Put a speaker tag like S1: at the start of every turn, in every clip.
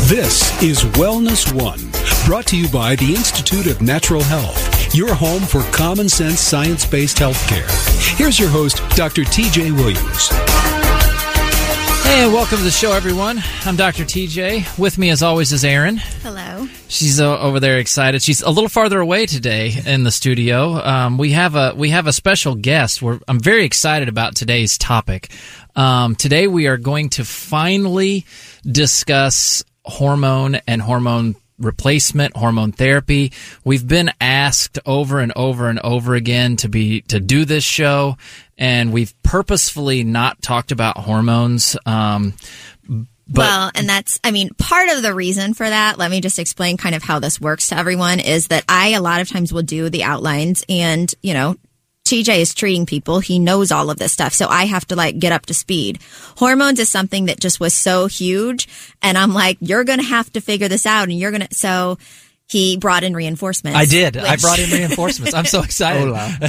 S1: This is Wellness One, brought to you by the Institute of Natural Health, your home for common sense science-based healthcare. Here's your host, Dr. T.J. Williams.
S2: Hey, welcome to the show, everyone. I'm Dr. TJ. With me, as always, is Erin.
S3: Hello.
S2: She's over there excited. She's a little farther away today in the studio. We have a special guest. I'm very excited about today's topic. Today, we are going to finally discuss hormone and hormone replacement, hormone therapy. We've been asked over and over and over again to do this show, and we've purposefully not talked about hormones. But,
S3: well, and that's, part of the reason for that, let me just explain kind of how this works to everyone, is that I a lot of times will do the outlines and, TJ is treating people. He knows all of this stuff. So I have to get up to speed. Hormones is something that just was so huge. And I'm like, you're going to have to figure this out. And so he brought in reinforcements.
S2: I did. I brought in reinforcements. I'm so excited.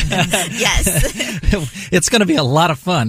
S3: Yes.
S2: It's going to be a lot of fun.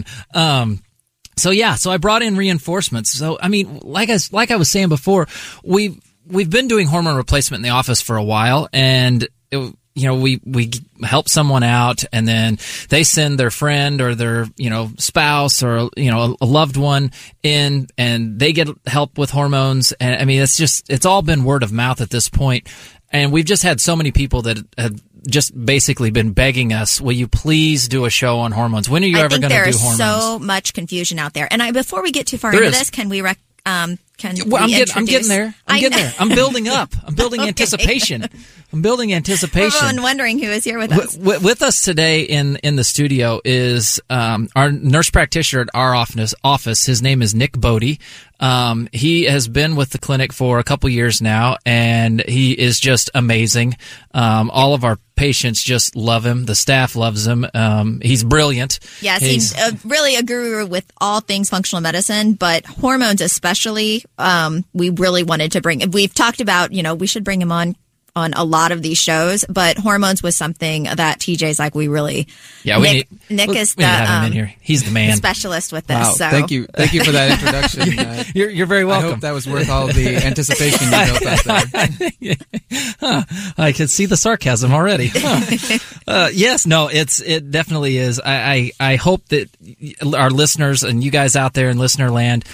S2: So I brought in reinforcements. So, like I was saying before, we've been doing hormone replacement in the office for a while, and we help someone out, and then they send their friend or their, spouse or, a loved one in, and they get help with hormones. And it's all been word of mouth at this point. And we've just had so many people that have just basically been begging us, will you please do a show on hormones? When are you ever going to do hormones?
S3: There is so much confusion out there. And before we get too far into this, can we I'm getting there. I'm building up. I'm building anticipation.
S2: Everyone
S3: wondering who is here with us.
S2: With us today in the studio is our nurse practitioner at our office. His name is Nick Bodie. He has been with the clinic for a couple years now, and he is just amazing. All of our patients just love him. The staff loves him. He's brilliant.
S3: Yes, he's really a guru with all things functional medicine, but hormones especially. We really wanted to we've talked about, we should bring him on a lot of these shows, but hormones was something that TJ's like, we really.
S2: Yeah,
S3: Nick is the
S2: have him in here. He's the man,
S3: specialist with this.
S4: Wow,
S3: so.
S4: thank you for that introduction.
S2: You're very welcome.
S4: I hope that was worth all the anticipation you built out there.
S2: I can see the sarcasm already. Yes, no, it definitely is. I hope that our listeners and you guys out there in listener land,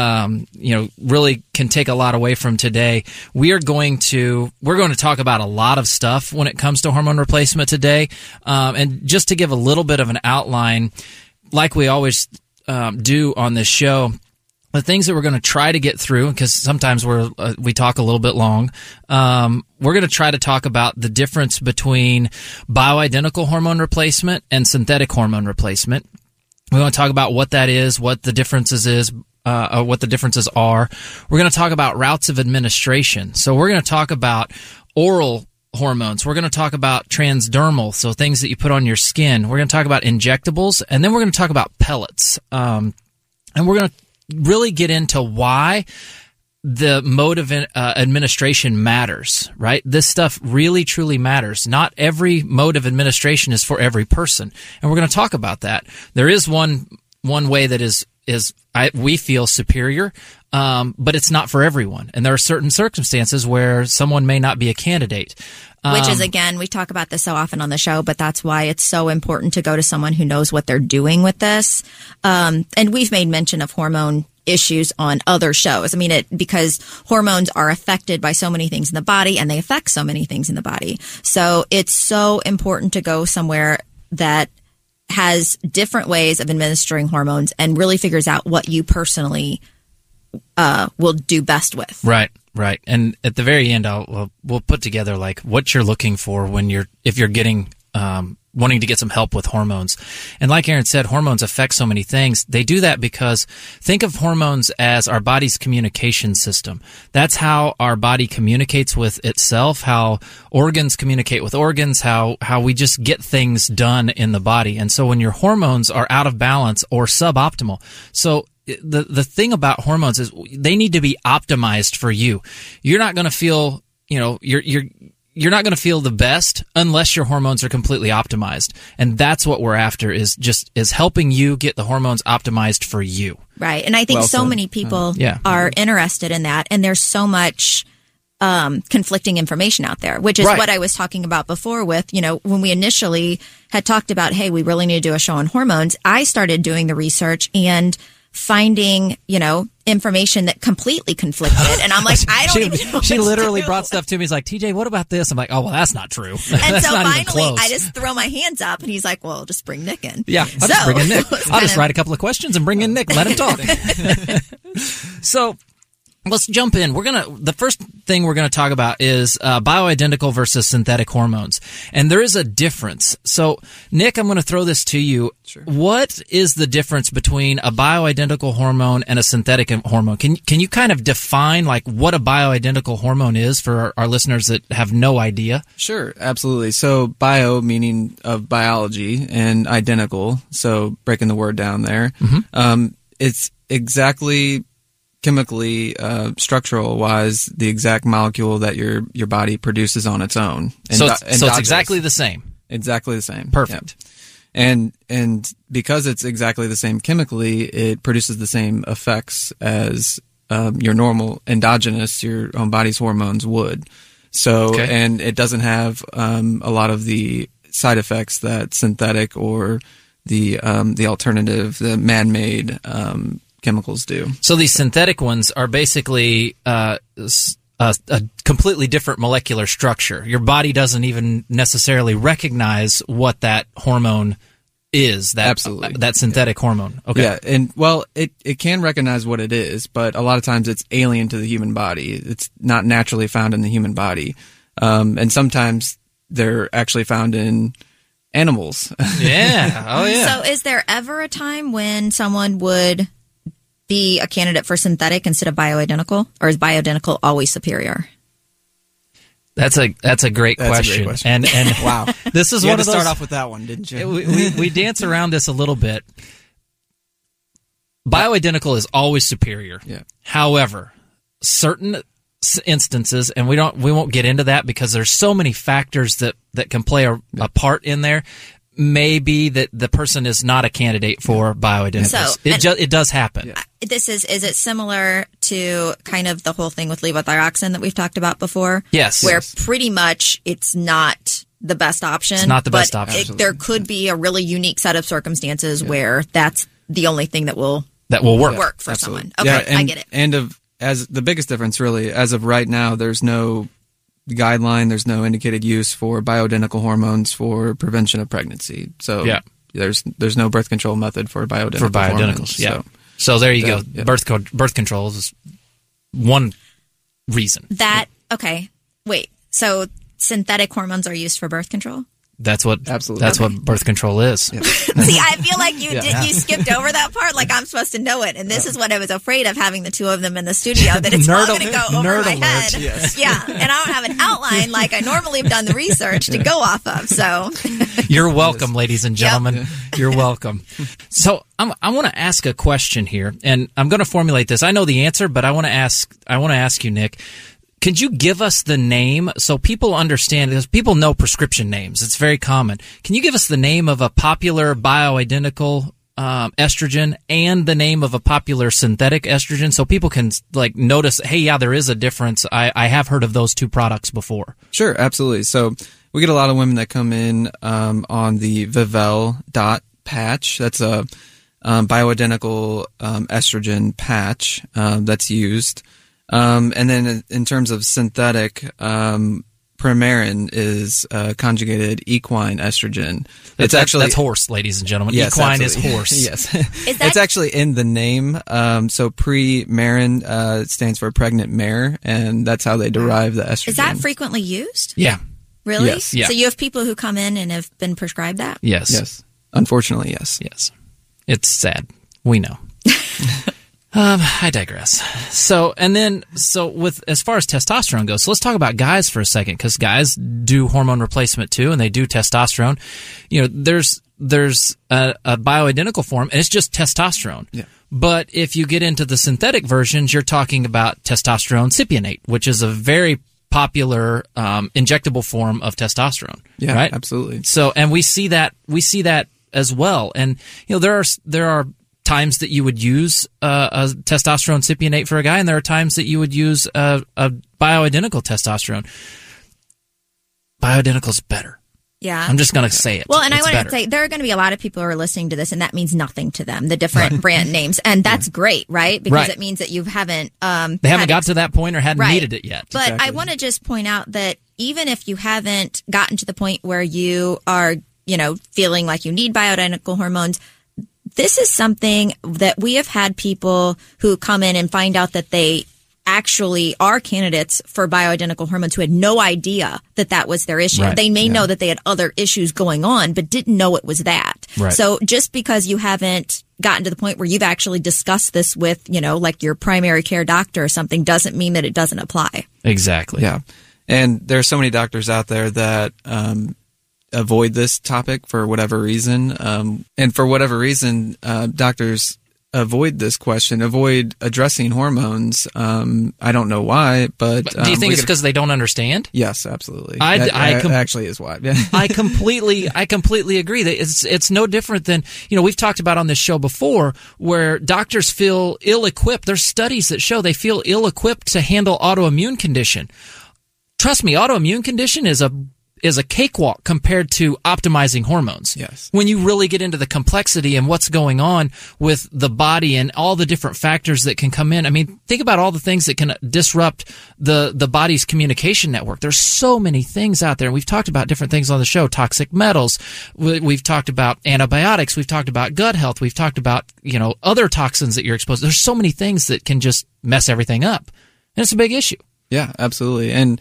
S2: really can take a lot away from today. We're going to talk about a lot of stuff when it comes to hormone replacement today. And just to give a little bit of an outline, like we always do on this show, the things that we're going to try to get through, because sometimes we talk a little bit long, we're going to try to talk about the difference between bioidentical hormone replacement and synthetic hormone replacement. We want to talk about what that is, what the differences what the differences are. We're going to talk about routes of administration. So we're going to talk about oral hormones. We're going to talk about transdermal, so things that you put on your skin. We're going to talk about injectables, and then we're going to talk about pellets. And we're going to really get into why the mode of administration matters, right? This stuff really, truly matters. Not every mode of administration is for every person, and we're going to talk about that. There is one way that we feel superior, but it's not for everyone. And there are certain circumstances where someone may not be a candidate.
S3: Which is, again, we talk about this so often on the show, but that's why it's so important to go to someone who knows what they're doing with this. And we've made mention of hormone issues on other shows. Because hormones are affected by so many things in the body, and they affect so many things in the body. So it's so important to go somewhere that has different ways of administering hormones and really figures out what you personally will do best with.
S2: Right. And at the very end, we'll put together what you're looking for if you're getting wanting to get some help with hormones. And like Erin said, hormones affect so many things. They do that because think of hormones as our body's communication system. That's how our body communicates with itself, how organs communicate with organs, how we just get things done in the body. And so when your hormones are out of balance or suboptimal, so the thing about hormones is they need to be optimized for you. You're not going to feel, you're not going to feel the best unless your hormones are completely optimized. And that's what we're after is helping you get the hormones optimized for you.
S3: Right. And I think so many people are interested in that. And there's so much conflicting information out there, which is what I was talking about before with, when we initially had talked about, hey, we really need to do a show on hormones. I started doing the research and finding, information that completely conflicted. And I'm like, I don't even know.
S2: She literally brought stuff to me. He's like, TJ, what about this? I'm like, oh, well, that's not true.
S3: And so finally, I just throw my hands up and he's like, well, just bring Nick in.
S2: Yeah, I'll just bring in Nick. I'll just write a couple of questions and bring in Nick. Let him talk. So let's jump in. The first thing we're going to talk about is bioidentical versus synthetic hormones. And there is a difference. So, Nick, I'm going to throw this to you.
S4: Sure.
S2: What is the difference between a bioidentical hormone and a synthetic hormone? Can you kind of define like what a bioidentical hormone is for our listeners that have no idea?
S4: Sure, absolutely. So bio meaning of biology and identical, so breaking the word down there. It's exactly chemically, structural wise, the exact molecule that your body produces on its own.
S2: So it's exactly the same.
S4: Exactly the same.
S2: Perfect.
S4: Yep. And because it's exactly the same chemically, it produces the same effects as your normal endogenous, your own body's hormones would. So, and it doesn't have a lot of the side effects that synthetic or the alternative, the man-made chemicals do.
S2: So these synthetic ones are basically a completely different molecular structure. Your body doesn't even necessarily recognize what that hormone is.
S4: Absolutely.
S2: That synthetic hormone. Okay.
S4: Yeah, and well, it can recognize what it is, but a lot of times it's alien to the human body. It's not naturally found in the human body, and sometimes they're actually found in animals.
S2: Yeah. Oh yeah.
S3: So is there ever a time when someone would be a candidate for synthetic instead of bioidentical, or is bioidentical always superior?
S2: That's a great question. And
S4: wow,
S2: this is
S4: you
S2: one
S4: had
S2: of
S4: to
S2: those.
S4: start off with that one, didn't you?
S2: We dance around this a little bit. Bioidentical is always superior.
S4: Yeah.
S2: However, certain instances, and we won't get into that because there's so many factors that can play a part in there. Maybe that the person is not a candidate for bioidentical. So, it does happen.
S3: Yeah. Is it similar to kind of the whole thing with levothyroxine that we've talked about before?
S2: Yes.
S3: Where pretty much it's not the best option.
S2: It's not the best option.
S3: There could be a really unique set of circumstances where that's the only thing that will work for someone. Okay, I get it.
S4: And as the biggest difference really, as of right now, there's no guideline, there's no indicated use for bioidentical hormones for prevention of pregnancy. So there's no birth control method for bioidentical hormones.
S2: Yeah. So there you go. Yeah. Birth control is one reason.
S3: Wait. So synthetic hormones are used for birth control?
S2: That's what birth control is. Yeah.
S3: See, I feel like you skipped over that part. Like I'm supposed to know it, and this is what I was afraid of having the two of them in the studio. That it's all going to go over my head. Yes. Yeah, and I don't have an outline like I normally have done the research to go off of. So
S2: you're welcome, ladies and gentlemen. Yep. You're welcome. So I want to ask a question here, and I'm going to formulate this. I know the answer, but I want to ask you, Nick. Could you give us the name so people understand? Because people know prescription names. It's very common. Can you give us the name of a popular bioidentical estrogen and the name of a popular synthetic estrogen so people can like notice, hey, yeah, there is a difference. I have heard of those two products before.
S4: Sure, absolutely. So we get a lot of women that come in on the Vivelle patch. That's a bioidentical estrogen patch that's used. And then in terms of synthetic, Premarin is conjugated equine estrogen.
S2: That's horse, ladies and gentlemen.
S4: Yes,
S2: equine
S4: absolutely.
S2: is horse.
S4: Yes. It's actually in the name. So Premarin stands for pregnant mare, and that's how they derive the estrogen.
S3: Is that frequently used?
S2: Yeah.
S3: Really?
S4: Yes.
S2: Yeah.
S3: So you have people who come in and have been prescribed that?
S2: Yes.
S4: Yes. Unfortunately, yes.
S2: Yes. It's sad. We know. I digress. So with as far as testosterone goes, so let's talk about guys for a second, because guys do hormone replacement too, and they do testosterone. You know, there's a bioidentical form, and it's just testosterone.
S4: Yeah.
S2: But if you get into the synthetic versions, you're talking about testosterone cypionate, which is a very popular injectable form of testosterone.
S4: Yeah,
S2: right?
S4: Absolutely.
S2: So, and we see that as well. And there are times that you would use a testosterone cypionate for a guy, and there are times that you would use a bioidentical testosterone. Bioidentical is better.
S3: Yeah.
S2: I'm just going to say it.
S3: Well, and
S2: it's
S3: I want
S2: better.
S3: to say there are going to be a lot of people who are listening to this, and that means nothing to them, the different brand names. And that's great, right? Because it means that you haven't...
S2: they haven't got to that point or hadn't needed it yet.
S3: But I want to just point out that even if you haven't gotten to the point where you are, feeling like you need bioidentical hormones, this is something that we have had people who come in and find out that they actually are candidates for bioidentical hormones who had no idea that was their issue.
S2: Right.
S3: They may know that they had other issues going on, but didn't know it was that.
S2: Right.
S3: So just because you haven't gotten to the point where you've actually discussed this with, like your primary care doctor or something, doesn't mean that it doesn't apply.
S2: Exactly.
S4: Yeah. And there are so many doctors out there that avoid this topic for whatever reason. And for whatever reason, doctors avoid this question, avoid addressing hormones. I don't know why, but
S2: do you think it's because they don't understand?
S4: Yes, absolutely.
S2: Actually
S4: is why.
S2: I completely agree that it's no different than, we've talked about on this show before where doctors feel ill-equipped. There's studies that show they feel ill-equipped to handle autoimmune condition. Trust me, autoimmune condition is a cakewalk compared to optimizing hormones.
S4: Yes.
S2: When you really get into the complexity and what's going on with the body and all the different factors that can come in. I mean, think about all the things that can disrupt the body's communication network. There's so many things out there. We've talked about different things on the show, toxic metals. We've talked about antibiotics. We've talked about gut health. We've talked about, other toxins that you're exposed to. There's so many things that can just mess everything up. And it's a big issue.
S4: Yeah, absolutely. And,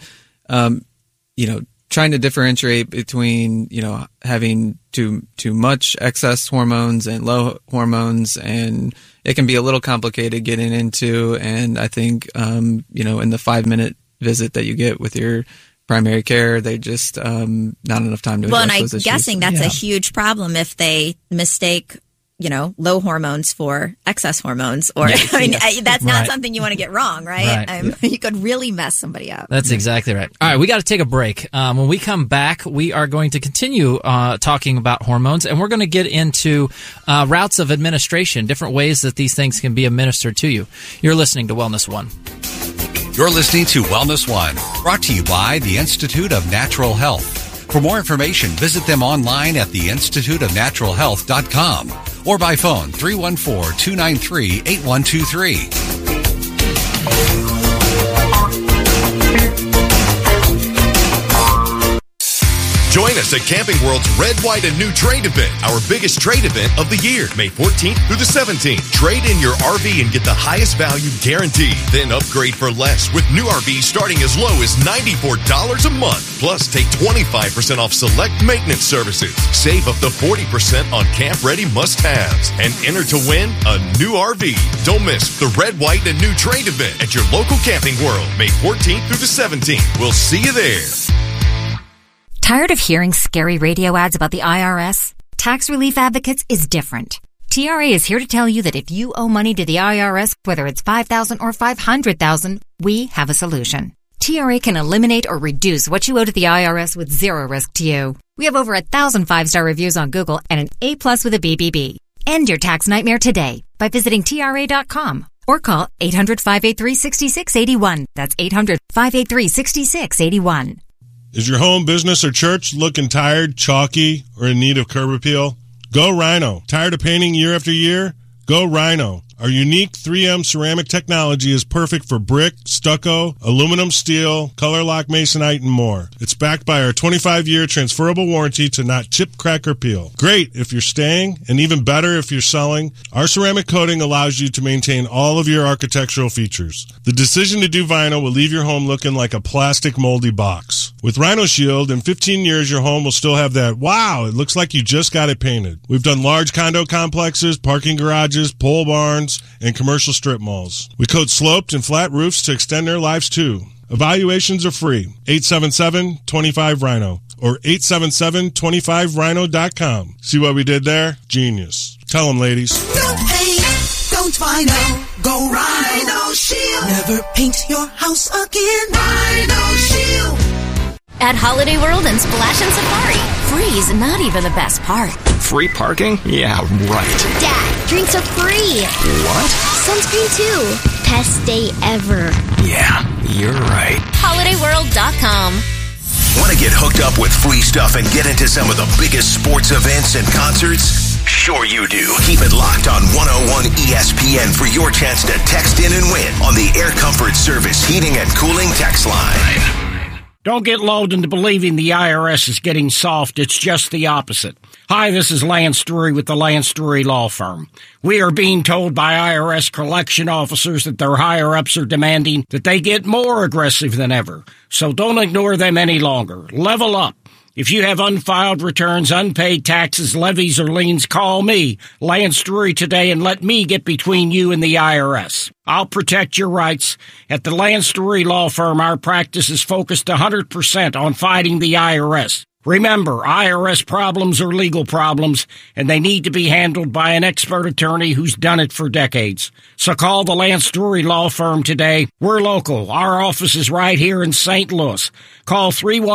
S4: trying to differentiate between, having too much excess hormones and low hormones, and it can be a little complicated getting into. And I think, in the 5-minute visit that you get with your primary care, they just not enough time to address those issues.
S3: Well, and I'm guessing that's a huge problem if they mistake low hormones for excess hormones, or that's not something you want to get wrong, right? You could really mess somebody up.
S2: That's exactly right. All right, we got to take a break. When we come back, we are going to continue talking about hormones, and we're going to get into routes of administration, different ways that these things can be administered to you. You're listening to Wellness One.
S5: You're listening to Wellness One, brought to you by the Institute of Natural Health. For more information, visit them online at theinstituteofnaturalhealth.com or by phone 314-293-8123.
S6: Join us at Camping World's Red, White, and New Trade event, our biggest trade event of the year, May 14th through the 17th. Trade in your RV and get the highest value guaranteed. Then upgrade for less with new RVs starting as low as $94 a month. Plus, take 25% off select maintenance services. Save up to 40% on camp-ready must-haves. And enter to win a new RV. Don't miss the Red, White, and New Trade event at your local Camping World, May 14th through the 17th. We'll see you there.
S7: Tired of hearing scary radio ads about the IRS? Tax Relief Advocates is different. TRA is here to tell you that if you owe money to the IRS, whether it's $5,000 or $500,000, we have a solution. TRA can eliminate or reduce what you owe to the IRS with zero risk to you. We have over 1,000 5-star reviews on Google and an A+ with a BBB. End your tax nightmare today by visiting TRA.com or call 800-583-6681. That's 800-583-6681.
S8: Is your home, business, or church looking tired, chalky, or in need of curb appeal? Go Rhino. Tired of painting year after year? Go Rhino. Our unique 3M ceramic technology is perfect for brick, stucco, aluminum, steel, color lock, masonite, and more. It's backed by our 25-year transferable warranty to not chip, crack, or peel. Great if you're staying, and even better if you're selling. Our ceramic coating allows you to maintain all of your architectural features. The decision to do vinyl will leave your home looking like a plastic moldy box. With Rhino Shield, in 15 years, your home will still have that, wow, it looks like you just got it painted. We've done large condo complexes, parking garages, pole barns, and commercial strip malls. We coat sloped and flat roofs to extend their lives too. Evaluations are free. 877-25-RHINO or 877-25rhino.com. See what we did there? Genius. Tell them, ladies.
S9: Don't paint, don't Don't Rhino, go Rhino Shield. Never paint your house again. Rhino Shield.
S10: At Holiday World and Splash and Safari, free is not even the best part.
S11: Free parking? Yeah, right.
S10: Dad, drinks are free.
S11: What?
S10: Sunscreen too. Best day ever.
S11: Yeah, you're right.
S10: HolidayWorld.com.
S12: Want to get hooked up with free stuff and get into some of the biggest sports events and concerts? Sure you do. Keep it locked on 101 ESPN for your chance to text in and win on the Air Comfort Service Heating and Cooling text line.
S13: Don't get lulled into believing the IRS is getting soft. It's just the opposite. Hi, this is Lance Drury with the Lance Drury Law Firm. We are being told by IRS collection officers that their higher-ups are demanding that they get more aggressive than ever. So don't ignore them any longer. Level up. If you have unfiled returns, unpaid taxes, levies, or liens, call me, Lance Drury, today and let me get between you and the IRS. I'll protect your rights. At the Lance Drury Law Firm, our practice is focused 100% on fighting the IRS. Remember, IRS problems are legal problems, and they need to be handled by an expert attorney who's done it for decades. So call the Lance Drury Law Firm today. We're local. Our office is right here in St. Louis. Call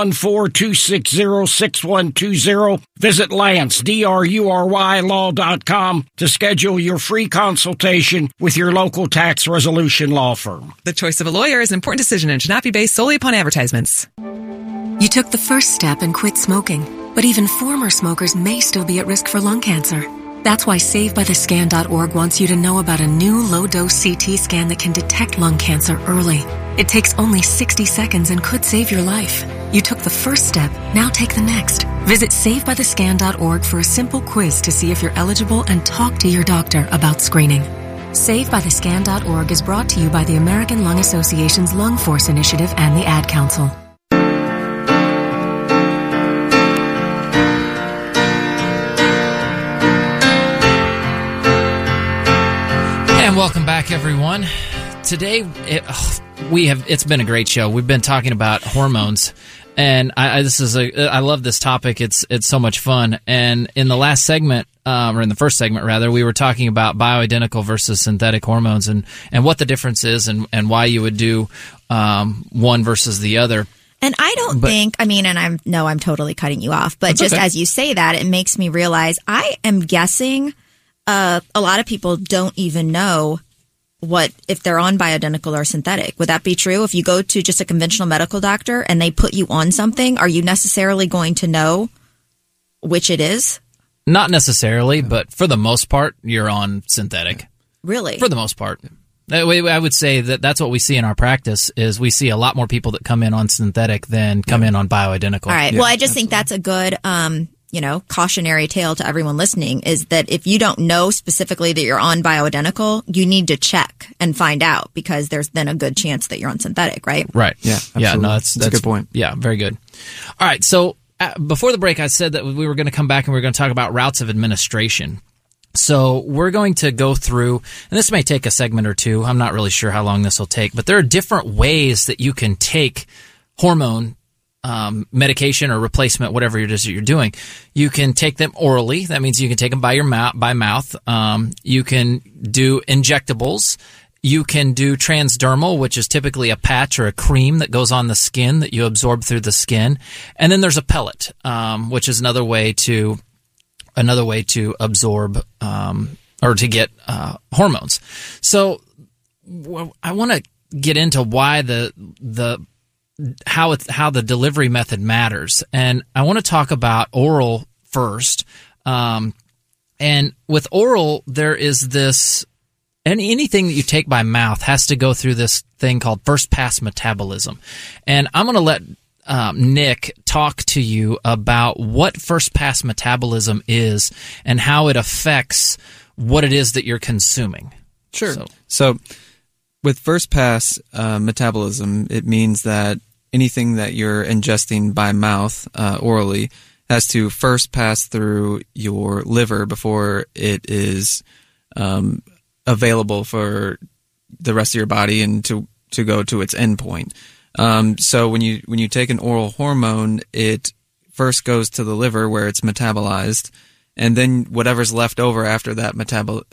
S13: 314-260-6120. Visit Lance, DRURY law.com to schedule your free consultation with your local tax resolution law firm.
S14: The choice of a lawyer is an important decision and should not be based solely upon advertisements.
S15: You took the first step and quit smoking, but even former smokers may still be at risk for lung cancer. That's why SaveByTheScan.org wants you to know about a new low-dose CT scan that can detect lung cancer early. It takes only 60 seconds and could save your life. You took the first step, now take the next. Visit SaveByTheScan.org for a simple quiz to see if you're eligible and talk to your doctor about screening. SaveByTheScan.org is brought to you by the American Lung Association's Lung Force Initiative and the Ad Council.
S2: And welcome back, everyone. Today, it's been a great show. We've been talking about hormones, and I love this topic. It's so much fun. And in the last segment, or in the first segment rather, we were talking about bioidentical versus synthetic hormones and what the difference is and why you would do one versus the other.
S3: And I don't think, and I'm totally cutting you off, but just as you say that, it makes me realize I am guessing a lot of people don't even know if they're on bioidentical or synthetic. Would that be true? If you go to just a conventional medical doctor and they put you on something, are you necessarily going to know which it is?
S2: Not necessarily, but for the most part, you're on synthetic.
S3: Really?
S2: For the most part. I would say that's what we see in our practice is we see a lot more people that come in on synthetic than come in on bioidentical.
S3: All right. Yeah, well, I just think that's a good cautionary tale to everyone listening is that if you don't know specifically that you're on bioidentical, you need to check and find out because there's then a good chance that you're on synthetic, right?
S2: Right.
S4: Yeah, absolutely.
S2: Yeah, no, that's
S4: a good point.
S2: Yeah, very good. All right, so before the break, I said that we were going to come back and we were going to talk about routes of administration. So we're going to go through, and this may take a segment or two. I'm not really sure how long this will take, but there are different ways that you can take hormone medication or replacement, whatever it is that you're doing. You can take them orally. That means you can take them by mouth. You can do injectables. You can do transdermal, which is typically a patch or a cream that goes on the skin that you absorb through the skin. And then there's a pellet, which is another way to absorb or to get hormones. So I want to get into why how the delivery method matters, and I want to talk about oral first. And with oral, there is this. Anything that you take by mouth has to go through this thing called first pass metabolism, and I'm going to let Nick talk to you about what first pass metabolism is and how it affects what it is that you're consuming.
S4: Sure. So with first pass metabolism, it means that anything that you're ingesting by mouth orally has to first pass through your liver before it is available for the rest of your body and to go to its endpoint. So when you take an oral hormone, it first goes to the liver where it's metabolized, and then whatever's left over after that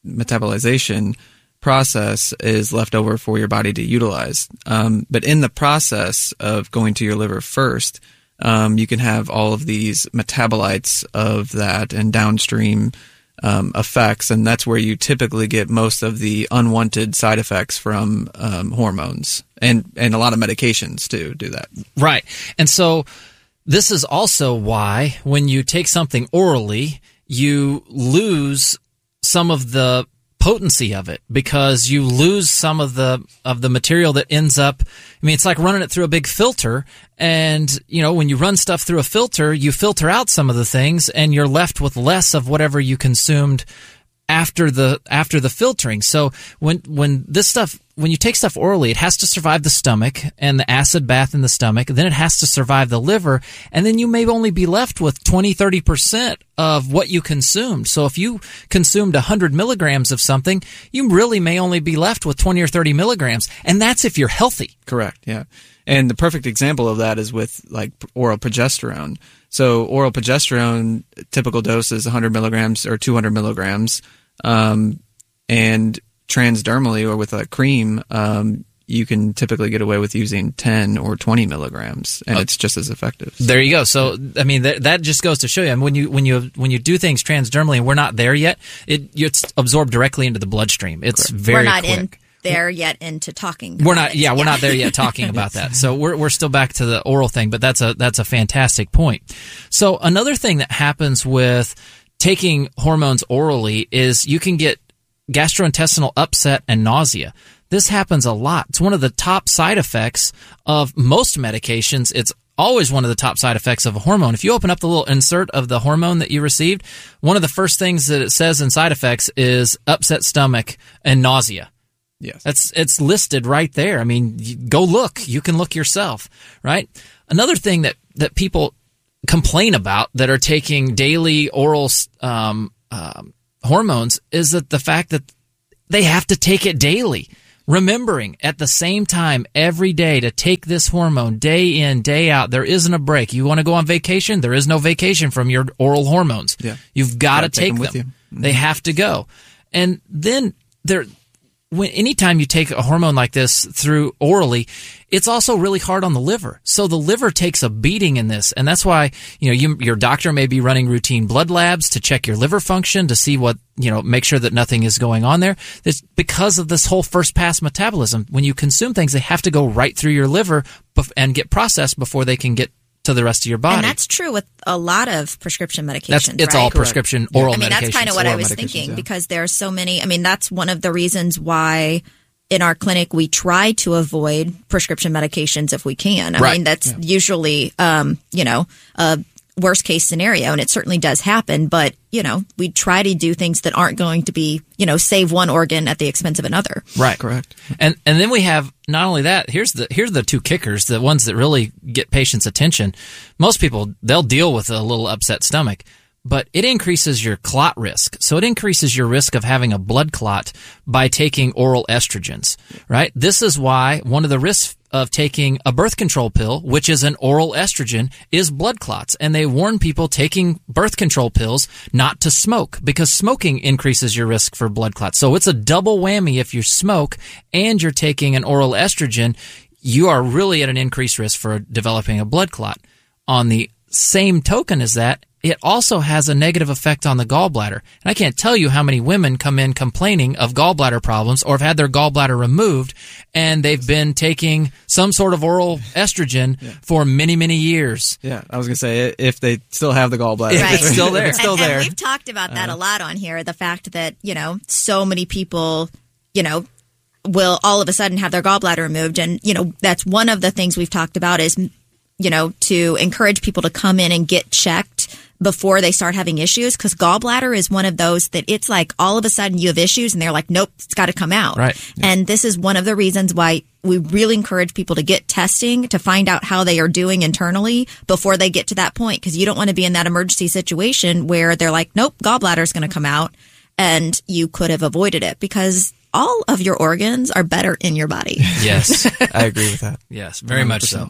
S4: metabolization process is left over for your body to utilize. But in the process of going to your liver first, you can have all of these metabolites of that and downstream effects, and that's where you typically get most of the unwanted side effects from hormones and a lot of medications too do that.
S2: Right. And so this is also why when you take something orally, you lose some of the potency of it, because you lose some of the material that ends up, I mean, it's like running it through a big filter, and when you run stuff through a filter, you filter out some of the things and you're left with less of whatever you consumed after the filtering. So when you take stuff orally, it has to survive the stomach and the acid bath in the stomach, then it has to survive the liver, and then you may only be left with 20-30% of what you consumed. So if you consumed 100 milligrams of something, you really may only be left with 20 or 30 milligrams, and that's if you're healthy.
S4: Correct, yeah. And the perfect example of that is with like oral progesterone. So oral progesterone, typical dose is 100 milligrams or 200 milligrams, and transdermally or with a cream, you can typically get away with using 10 or 20 milligrams, and it's just as effective.
S2: There you go. So, I mean, that just goes to show you. I mean, when you do things transdermally, and we're not there yet, it's absorbed directly into the bloodstream. It's very quick.
S3: We're not there yet into talking.
S2: We're not there yet talking about that. So we're still back to the oral thing, but that's a fantastic point. So another thing that happens with taking hormones orally is you can get gastrointestinal upset and nausea. This happens a lot. It's one of the top side effects of most medications. It's always one of the top side effects of a hormone. If you open up the little insert of the hormone that you received, one of the first things that it says in side effects is upset stomach and nausea.
S4: Yes.
S2: It's listed right there. I mean, go look. You can look yourself, right? Another thing that people complain about that are taking daily oral hormones is that the fact that they have to take it daily. Remembering at the same time every day to take this hormone day in, day out. There isn't a break. You want to go on vacation? There is no vacation from your oral hormones.
S4: Yeah.
S2: You've got to take them.
S4: With you. Mm-hmm.
S2: They have to go. And then anytime you take a hormone like this through orally, it's also really hard on the liver. So the liver takes a beating in this, and that's why your doctor may be running routine blood labs to check your liver function to see what make sure that nothing is going on there. It's because of this whole first pass metabolism. When you consume things, they have to go right through your liver and get processed before they can get to the rest of your body.
S3: And that's true with a lot of prescription medications.
S2: It's
S3: right?
S2: all prescription oral medications.
S3: I mean, that's kind of what I was thinking, because there are so many. I mean, that's one of the reasons why in our clinic we try to avoid prescription medications if we can. I mean, that's usually, a worst case scenario, and it certainly does happen, but, we try to do things that aren't going to be, save one organ at the expense of another.
S2: Right. Correct. And then we have not only that, here's the two kickers, the ones that really get patients' attention. Most people, they'll deal with a little upset stomach, but it increases your clot risk. So it increases your risk of having a blood clot by taking oral estrogens, right? This is why one of the risks of taking a birth control pill, which is an oral estrogen, is blood clots. And they warn people taking birth control pills not to smoke, because smoking increases your risk for blood clots. So it's a double whammy. If you smoke and you're taking an oral estrogen, you are really at an increased risk for developing a blood clot. On the same token as that, it also has a negative effect on the gallbladder. And I can't tell you how many women come in complaining of gallbladder problems or have had their gallbladder removed, and they've been taking some sort of oral estrogen for many, many years.
S4: Yeah, I was going to say, if they still have the gallbladder.
S3: Right.
S2: It's still there.
S3: It's still there. And we've talked about that a lot on here, the fact that, so many people, will all of a sudden have their gallbladder removed. And, that's one of the things we've talked about is, to encourage people to come in and get checked before they start having issues, because gallbladder is one of those that it's like all of a sudden you have issues and they're like, nope, it's got to come out.
S2: Right.
S3: Yeah. And this is one of the reasons why we really encourage people to get testing to find out how they are doing internally before they get to that point, because you don't want to be in that emergency situation where they're like, nope, gallbladder is going to come out, and you could have avoided it, because all of your organs are better in your body.
S2: Yes.
S4: I agree with that.
S2: Yes, very 100%. Much so.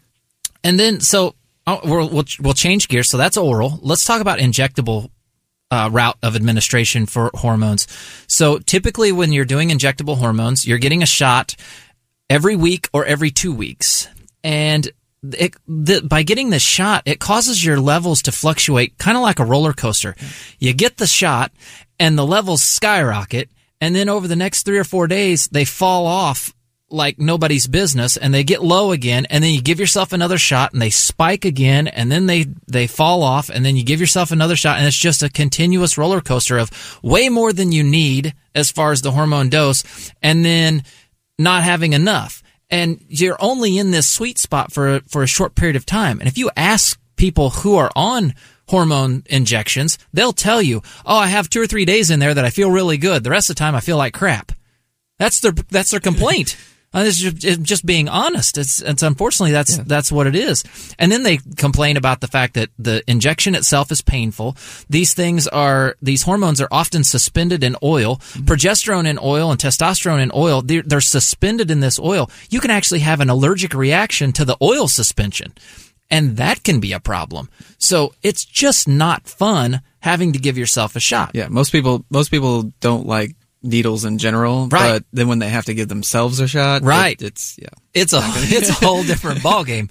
S2: And then, so we'll change gears. So that's oral. Let's talk about injectable route of administration for hormones. So typically when you're doing injectable hormones, you're getting a shot every week or every 2 weeks. And by getting this shot, it causes your levels to fluctuate kind of like a roller coaster. You get the shot and the levels skyrocket, and then over the next 3 or 4 days, they fall off like nobody's business, and they get low again, and then you give yourself another shot, and they spike again, and then they fall off, and then you give yourself another shot, and it's just a continuous roller coaster of way more than you need as far as the hormone dose, and then not having enough. And you're only in this sweet spot for a short period of time. And if you ask people who are on hormone injections, they'll tell you, oh, I have 2 or 3 days in there that I feel really good. The rest of the time I feel like crap. That's their complaint. It's just being honest. It's unfortunately that's what it is. And then they complain about the fact that the injection itself is painful. These hormones are often suspended in oil. Progesterone in oil and testosterone in oil, they're suspended in this oil. You can actually have an allergic reaction to the oil suspension. And that can be a problem. So it's just not fun having to give yourself a shot.
S4: Yeah, most people don't like needles in general,
S2: right?
S4: But then when they have to give themselves a shot,
S2: right?
S4: It's
S2: a whole different ballgame.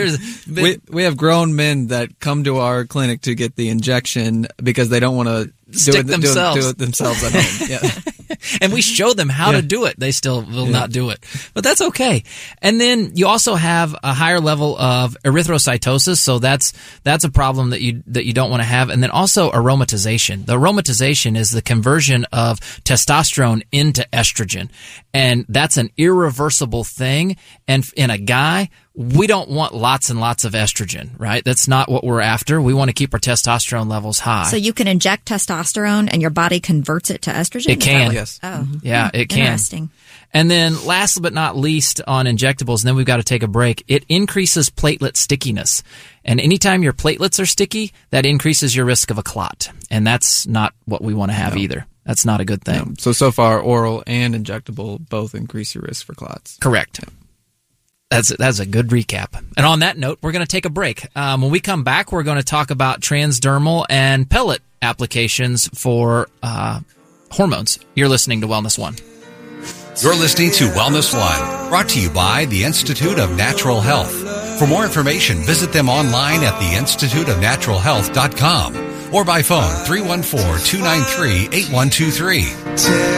S4: We have grown men that come to our clinic to get the injection because they don't want to do it themselves at home. Yeah.
S2: And we show them how to do it. They still will not do it. But that's okay. And then you also have a higher level of erythrocytosis, so that's a problem that you don't want to have. And then also aromatization. The aromatization is the conversion of testosterone into estrogen. And that's an irreversible thing. And in a guy, we don't want lots and lots of estrogen, right? That's not what we're after. We want to keep our testosterone levels high.
S3: So you can inject testosterone and your body converts it to estrogen?
S2: It can.
S4: Yes.
S3: Oh.
S2: Yeah, it can.
S3: Interesting.
S2: And then last but not least on injectables, and then we've got to take a break, it increases platelet stickiness. And anytime your platelets are sticky, that increases your risk of a clot. And that's not what we want to have either. That's not a good thing.
S4: No. So far, oral and injectable both increase your risk for clots.
S2: Correct. Yeah. That's a good recap. And on that note, we're going to take a break. When we come back, we're going to talk about transdermal and pellet applications for hormones. You're listening to Wellness One.
S5: You're listening to Wellness One, brought to you by the Institute of Natural Health. For more information, visit them online at theinstituteofnaturalhealth.com or by phone 314-293-8123.